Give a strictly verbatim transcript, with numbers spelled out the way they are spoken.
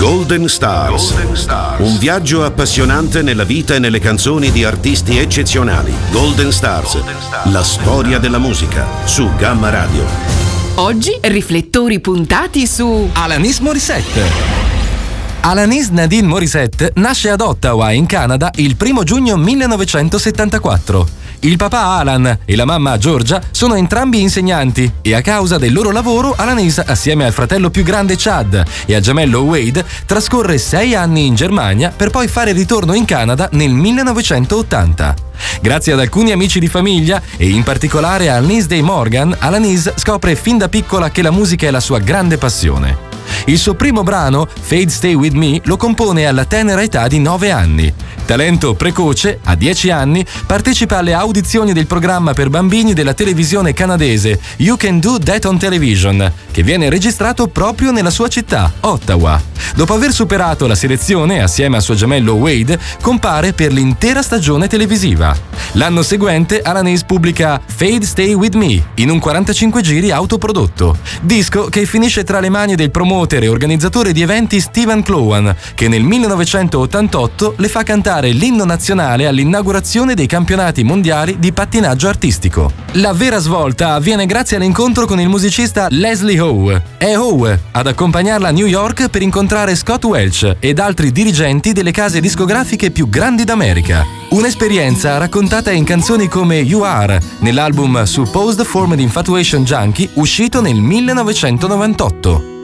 Golden Stars. Golden Stars. Un viaggio appassionante nella vita e nelle canzoni di artisti eccezionali. Golden Stars. Golden Stars. La storia della musica su Gamma Radio. Oggi riflettori puntati su Alanis Morissette. Alanis Nadine Morissette nasce ad Ottawa, in Canada, il primo giugno millenovecentosettantaquattro. Il papà Alan e la mamma Georgia sono entrambi insegnanti e a causa del loro lavoro Alanis, assieme al fratello più grande Chad e al gemello Wade, trascorre sei anni in Germania per poi fare ritorno in Canada nel millenovecentottanta. Grazie ad alcuni amici di famiglia e in particolare a Lindsay Morgan, Alanis scopre fin da piccola che la musica è la sua grande passione. Il suo primo brano, Fade Stay With Me, lo compone alla tenera età di nove anni. Talento precoce, a dieci anni, partecipa alle audizioni del programma per bambini della televisione canadese You Can Do That on Television, che viene registrato proprio nella sua città, Ottawa. Dopo aver superato la selezione, assieme al suo gemello Wade, compare per l'intera stagione televisiva. L'anno seguente, Alanis pubblica Fade Stay With Me in un quarantacinque giri autoprodotto, disco che finisce tra le mani del promoter e organizzatore di eventi Steven Clowan, che nel millenovecentottantotto le fa cantare l'inno nazionale all'inaugurazione dei campionati mondiali di pattinaggio artistico. La vera svolta avviene grazie all'incontro con il musicista Leslie Howe. È Howe ad accompagnarla a New York per incontrare Scott Welch ed altri dirigenti delle case discografiche più grandi d'America. Un'esperienza raccontata in canzoni come You Are, nell'album Supposed Formed Infatuation Junkie, uscito nel millenovecentonovantotto.